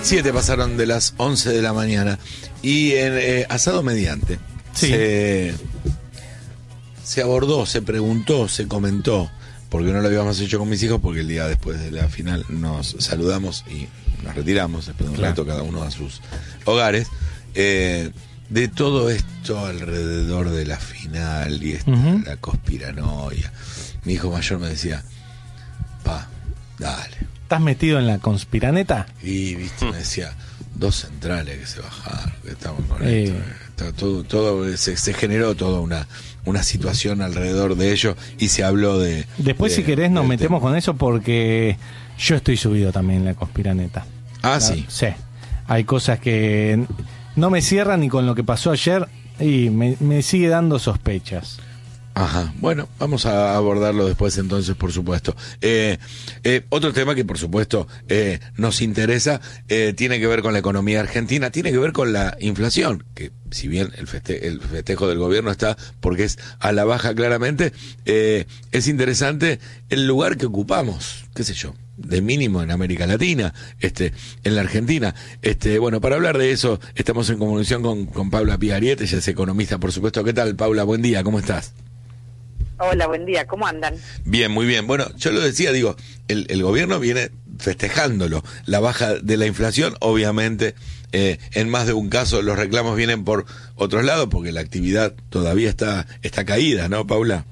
7 pasaron de las 11 de la mañana. Y en Asado Mediante Sí. se abordó, se preguntó, se comentó, porque no lo habíamos hecho con mis hijos, porque el día después de la final nos saludamos y nos retiramos, después de un rato cada uno a sus hogares, de todo esto alrededor de la final y la conspiranoia. Mi hijo mayor me decía, pa, dale. ¿Estás metido en la conspiraneta? Y viste, me decía, 2 centrales que se bajaron, que estamos con esto. Todo se generó toda una situación alrededor de ello y se habló de... Después, si querés, nos metemos con eso porque yo estoy subido también en la conspiraneta. Sí. Sí. Hay cosas que no me cierran ni con lo que pasó ayer y me sigue dando sospechas. Ajá, bueno, vamos a abordarlo después entonces, por supuesto. Otro tema que por supuesto nos interesa tiene que ver con la economía argentina, tiene que ver con la inflación, que si bien el festejo del gobierno está porque es a la baja claramente, es interesante el lugar que ocupamos, qué sé yo, de mínimo en América Latina, en la Argentina. Bueno, para hablar de eso estamos en comunicación con Paula Piariete, ella es economista, por supuesto. ¿Qué tal, Paula? Buen día, ¿cómo estás? Hola, buen día, ¿cómo andan? Bien, muy bien. Bueno, yo lo decía, digo, el gobierno viene festejándolo, la baja de la inflación, obviamente, en más de un caso los reclamos vienen por otros lados, porque la actividad todavía está caída, ¿no, Paula?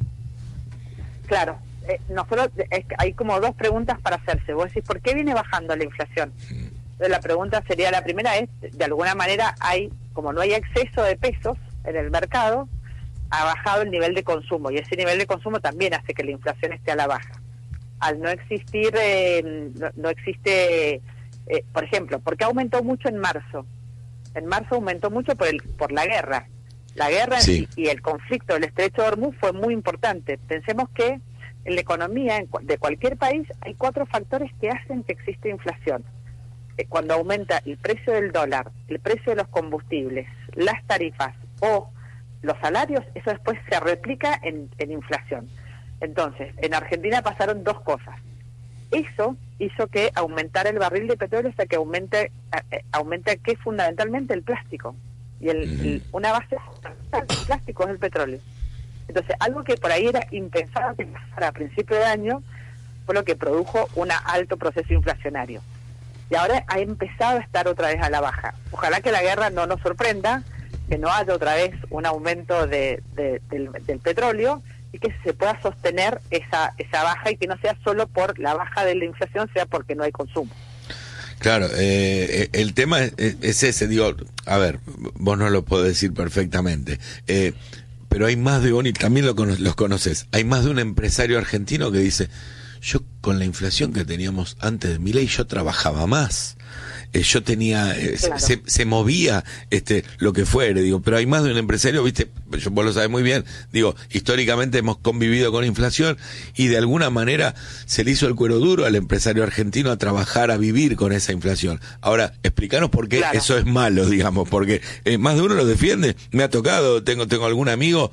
Claro, nosotros hay como 2 preguntas para hacerse. Vos decís, ¿por qué viene bajando la inflación? Entonces, la pregunta sería, la primera es, de alguna manera como no hay exceso de pesos en el mercado, ha bajado el nivel de consumo, y ese nivel de consumo también hace que la inflación esté a la baja. Al no existir, no existe, por ejemplo, ¿por qué aumentó mucho en marzo? En marzo aumentó mucho por la guerra. La guerra sí. y el conflicto del Estrecho de Hormuz fue muy importante. Pensemos que en la economía de cualquier país hay 4 factores que hacen que exista inflación. Cuando aumenta el precio del dólar, el precio de los combustibles, las tarifas o los salarios, eso después se replica en inflación. Entonces, en Argentina pasaron 2 cosas. Eso hizo que aumentara el barril de petróleo hasta que aumente que fundamentalmente el plástico. Y una base fundamental del plástico es el petróleo. Entonces, algo que por ahí era impensado que pasara a principio de año fue lo que produjo un alto proceso inflacionario. Y ahora ha empezado a estar otra vez a la baja. Ojalá que la guerra no nos sorprenda, que no haya otra vez un aumento del petróleo y que se pueda sostener esa baja y que no sea solo por la baja de la inflación, sea porque no hay consumo. Claro, el tema es ese, digo, a ver, vos no lo podés decir perfectamente, pero hay más de uno, y también los conoces, hay más de un empresario argentino que dice, yo con la inflación que teníamos antes de Milei, yo trabajaba más. Yo tenía, claro. se movía lo que fuere, digo, pero hay más de un empresario, viste, vos lo sabés muy bien, digo, históricamente hemos convivido con inflación y de alguna manera se le hizo el cuero duro al empresario argentino a trabajar, a vivir con esa inflación. Ahora, explícanos por qué eso es malo, digamos, porque más de uno lo defiende, me ha tocado, tengo algún amigo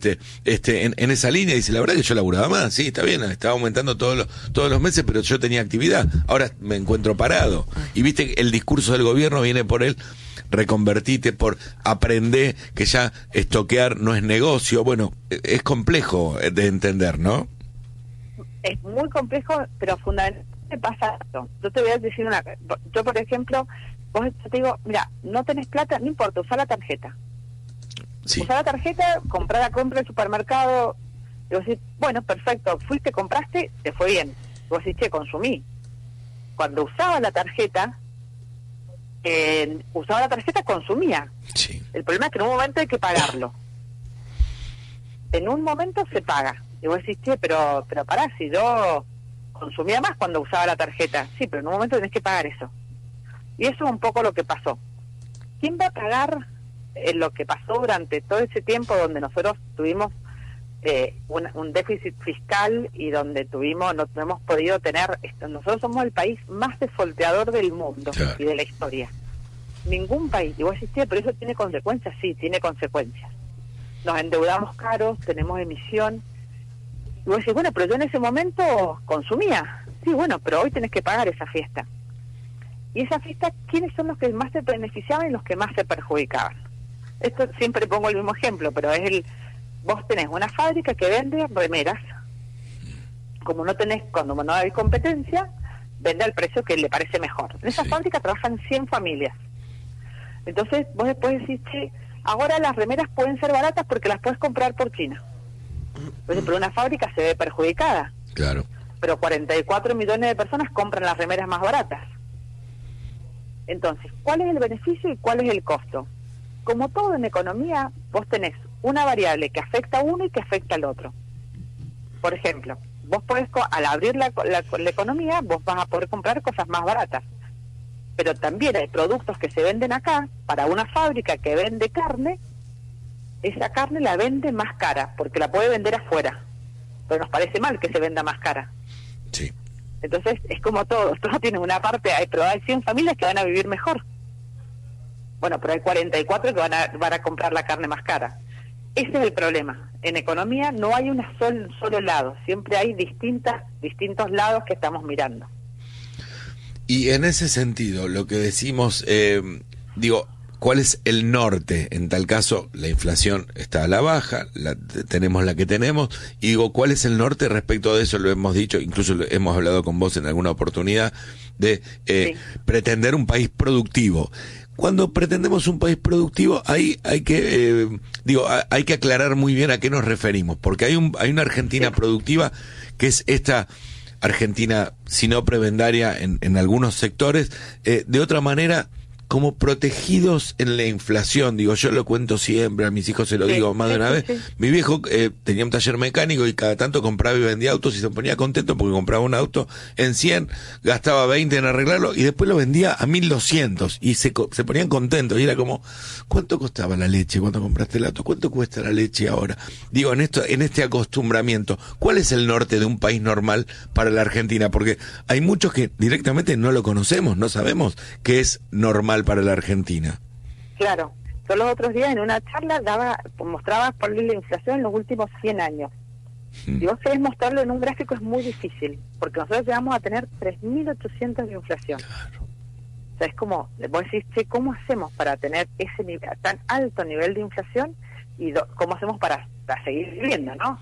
en esa línea y dice, la verdad que yo laburaba más, sí, está bien, estaba aumentando todos los meses, pero yo tenía actividad, ahora me encuentro parado, y viste, el discurso del gobierno viene por él, reconvertite, por aprender que ya estoquear no es negocio. Bueno, es complejo de entender, ¿no? Es muy complejo, pero fundamentalmente pasa esto. Yo te voy a decir yo por ejemplo, te digo, mira, no tenés plata, no importa, usá la tarjeta. Sí. Usá la tarjeta, compra la compra del supermercado, y vos decís, bueno, perfecto, fuiste, compraste, te fue bien. Y vos decís, che, consumí. Cuando usaba la tarjeta, consumía. Sí. El problema es que en un momento hay que pagarlo. En un momento se paga. Y vos decís, che, pero pará, si yo consumía más cuando usaba la tarjeta. Sí, pero en un momento tenés que pagar eso. Y eso es un poco lo que pasó. ¿Quién va a pagar lo que pasó durante todo ese tiempo donde nosotros tuvimos un déficit fiscal y donde no hemos podido tener esto? Nosotros somos el país más defolteador del mundo, claro, y de la historia. Ningún país, y vos decís, pero eso tiene consecuencias. Sí, tiene consecuencias. Nos endeudamos caros, tenemos emisión, y vos decís, bueno, pero yo en ese momento consumía. Sí, bueno, pero hoy tenés que pagar esa fiesta. y esa fiesta, ¿quiénes son los que más se beneficiaban y los que más se perjudicaban? Esto siempre pongo el mismo ejemplo, pero vos tenés una fábrica que vende remeras, como cuando no hay competencia, vende al precio que le parece mejor. En esa fábrica trabajan 100 familias. Entonces vos después decís, che, ahora las remeras pueden ser baratas porque las puedes comprar por China. Entonces, pero una fábrica se ve perjudicada. Claro. Pero 44 millones de personas compran las remeras más baratas. Entonces, ¿cuál es el beneficio y cuál es el costo? Como todo en economía, vos tenés una variable que afecta a uno y que afecta al otro. Por ejemplo, vos podés, al abrir la economía, vos vas a poder comprar cosas más baratas. Pero también hay productos que se venden acá, para una fábrica que vende carne, esa carne la vende más cara, porque la puede vender afuera. Pero nos parece mal que se venda más cara. Sí. Entonces, es como todo tiene una parte, pero hay 100 familias que van a vivir mejor. Bueno, pero hay 44 que van a comprar la carne más cara. Ese es el problema. En economía no hay un solo lado, siempre hay distintos lados que estamos mirando. Y en ese sentido, lo que decimos, ¿cuál es el norte? En tal caso, la inflación está a la baja, tenemos la que tenemos, y digo, ¿cuál es el norte respecto de eso? Lo hemos dicho, incluso hemos hablado con vos en alguna oportunidad, de pretender un país productivo. Cuando pretendemos un país productivo, hay que aclarar muy bien a qué nos referimos, porque hay una Argentina productiva que es esta Argentina, si no prebendaria en algunos sectores, de otra manera, como protegidos en la inflación. Digo, yo lo cuento siempre, a mis hijos se lo digo más de una vez. Mi viejo tenía un taller mecánico y cada tanto compraba y vendía autos y se ponía contento porque compraba un auto en 100, gastaba 20 en arreglarlo y después lo vendía a 1200 y se ponían contentos y era como, ¿cuánto costaba la leche cuando compraste el auto? ¿Cuánto cuesta la leche ahora? Digo, en este acostumbramiento, ¿cuál es el norte de un país normal para la Argentina? Porque hay muchos que directamente no lo conocemos, no sabemos qué es normal para la Argentina. Claro, yo los otros días en una charla mostraba cuál es la inflación en los últimos 100 años. Si vos querés mostrarlo en un gráfico es muy difícil, porque nosotros llegamos a tener 3.800 de inflación. Claro. O sea, es como, vos decís, che, ¿cómo hacemos para tener ese tan alto nivel de inflación? Y ¿cómo hacemos para seguir viviendo, no?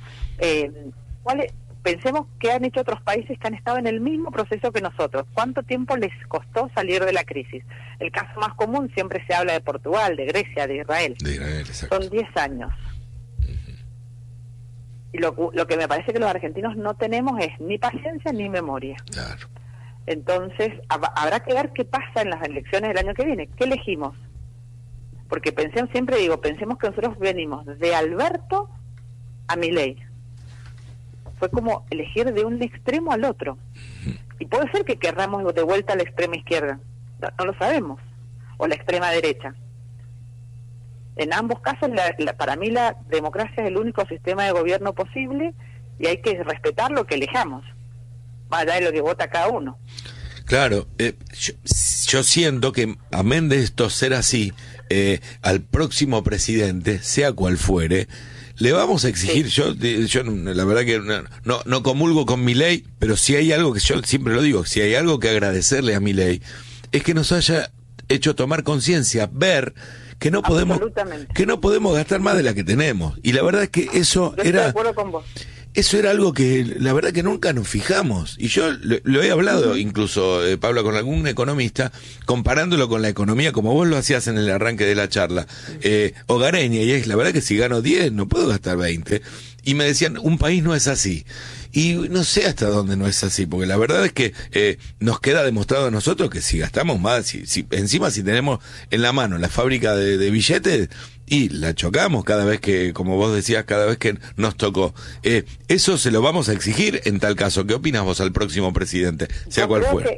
Pensemos qué han hecho otros países que han estado en el mismo proceso que nosotros. ¿Cuánto tiempo les costó salir de la crisis? El caso más común siempre se habla de Portugal, de Grecia, de Israel. Exacto. Son 10 años. Y lo que me parece que los argentinos no tenemos es ni paciencia ni memoria. Claro. Entonces, habrá que ver qué pasa en las elecciones del año que viene. ¿Qué elegimos? Porque pensemos que nosotros venimos de Alberto a Milei. Fue como elegir de un extremo al otro. Y puede ser que querramos de vuelta a la extrema izquierda. No lo sabemos. O la extrema derecha. En ambos casos, para mí la democracia es el único sistema de gobierno posible y hay que respetar lo que elijamos. Más allá de lo que vota cada uno. Claro, yo siento que, amén de esto ser así, al próximo presidente, sea cual fuere, le vamos a exigir, yo la verdad que no comulgo con Milei, pero si hay algo que yo siempre lo digo, si hay algo que agradecerle a Milei, es que nos haya hecho tomar conciencia, ver que no podemos gastar más de la que tenemos. Y la verdad es que eso yo estoy de acuerdo con vos. Eso era algo que la verdad que nunca nos fijamos. Y yo lo he hablado incluso, Pablo, con algún economista, comparándolo con la economía como vos lo hacías en el arranque de la charla, hogareña, y es la verdad que si gano 10 no puedo gastar 20. Y me decían, un país no es así. Y no sé hasta dónde no es así, porque la verdad es que nos queda demostrado a nosotros que si gastamos más, si tenemos en la mano la fábrica de billetes, y la chocamos cada vez que, como vos decías, cada vez que nos tocó. Eso se lo vamos a exigir en tal caso. ¿Qué opinas vos al próximo presidente, sea cual fuera?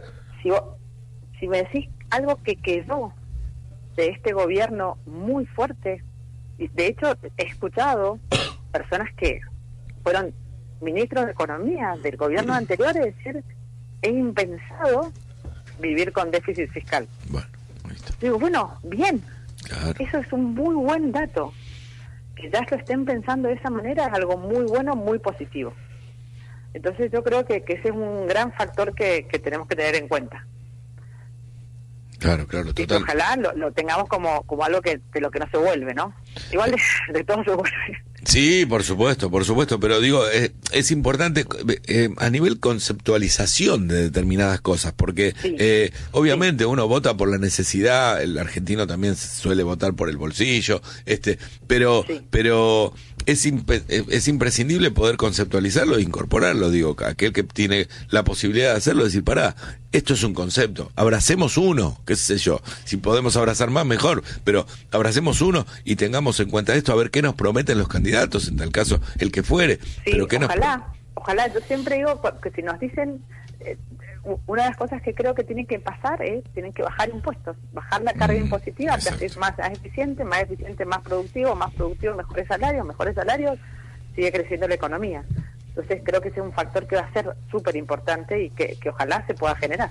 Si me decís algo que quedó de este gobierno muy fuerte, y de hecho he escuchado personas que fueron ministros de Economía del gobierno anterior decir, es impensado vivir con déficit fiscal. Bueno, ahí está. Digo, bueno, bien. Claro. Eso es un muy buen dato. Que ya lo estén pensando de esa manera es algo muy bueno, muy positivo. Entonces yo creo que ese es un gran factor que tenemos que tener en cuenta. Claro, Y que total. ojalá lo tengamos como algo que de lo que no se vuelve, ¿no? Igual de todo se vuelve. Sí, por supuesto, pero digo, es importante a nivel conceptualización de determinadas cosas, porque Sí. obviamente uno vota por la necesidad, el argentino también suele votar por el bolsillo, pero Sí. pero es imprescindible poder conceptualizarlo e incorporarlo, digo, aquel que tiene la posibilidad de hacerlo, decir, pará, esto es un concepto, abracemos uno, qué sé yo, si podemos abrazar más mejor, pero abracemos uno y tengamos en cuenta esto, a ver qué nos prometen los candidatos, en tal caso el que fuere, Sí, pero qué ojalá, yo siempre digo que si nos dicen, una de las cosas que creo que tiene que pasar es, tienen que bajar impuestos, bajar la carga impositiva, exacto. es más eficiente, más productivo, mejores salarios, sigue creciendo la economía. Entonces creo que ese es un factor que va a ser súper importante y que ojalá se pueda generar.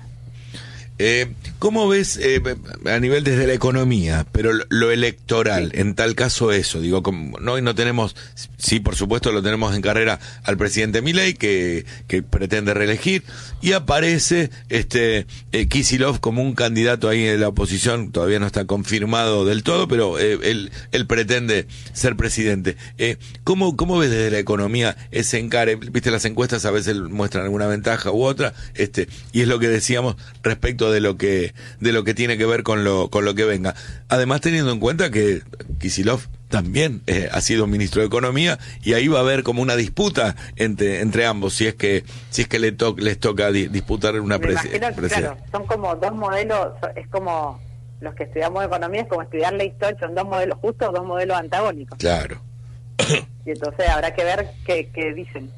¿Cómo ves a nivel desde la economía, pero lo electoral, Sí. en tal caso eso, digo, como no, no tenemos, sí, por supuesto lo tenemos en carrera al presidente Milei que pretende reelegir y aparece Kicillof como un candidato ahí de la oposición, todavía no está confirmado del todo, pero él pretende ser presidente. ¿Cómo ves desde la economía ese encare? Viste, las encuestas a veces muestran alguna ventaja u otra, y es lo que decíamos respecto de lo que tiene que ver con lo que venga. Además, teniendo en cuenta que Kicillof también ha sido ministro de Economía y ahí va a haber como una disputa entre ambos si es que les toca disputar una presidencia. presidencia. Claro, son como dos modelos, es como los que estudiamos economía, es como estudiar la historia, son dos modelos justos, dos modelos antagónicos. Claro. Y entonces habrá que ver qué dicen.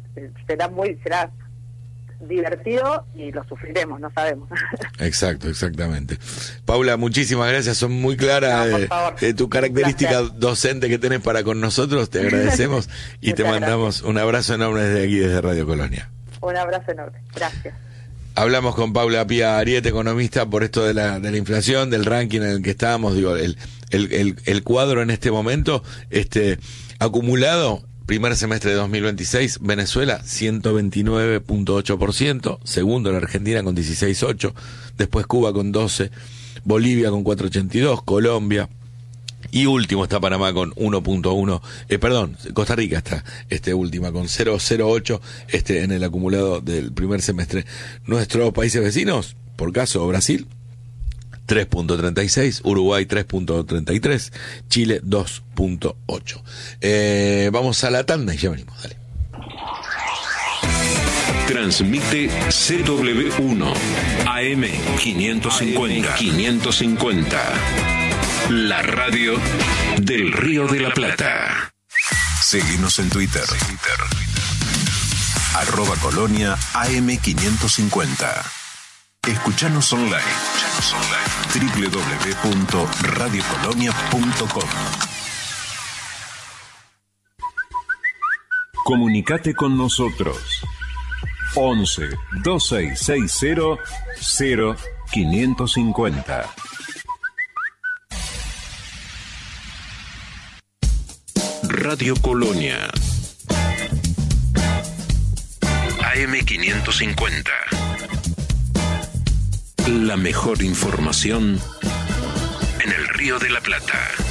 será divertido y lo sufriremos, no sabemos. Exactamente. Paula, muchísimas gracias, son muy claras No, por favor. Tu característica Un placer. docente que tenés para con nosotros, te agradecemos y te Muchas mandamos un abrazo enorme desde aquí, desde Radio Colonia. Un abrazo enorme, gracias. Hablamos con Paula Pía Ariete, economista, por esto de la inflación, del ranking en el que estábamos, digo, el cuadro en este momento, acumulado. Primer semestre de 2026, Venezuela 129.8%, segundo la Argentina con 16.8%, después Cuba con 12%, Bolivia con 4.82%, Colombia y último está Panamá con 1.1%, Costa Rica está última con 0.08% en el acumulado del primer semestre. Nuestros países vecinos, por caso Brasil 3.36, Uruguay 3.33, Chile 2.8. Vamos a la tanda y ya venimos, dale. Transmite CW1 AM550. La radio del Río de la Plata. Seguinos en Twitter. @Colonia AM550. Escuchanos online. www.radiocolonia.com. Comunicate con nosotros. 11 2660 0550. Radio Colonia AM550. La mejor información en el Río de la Plata.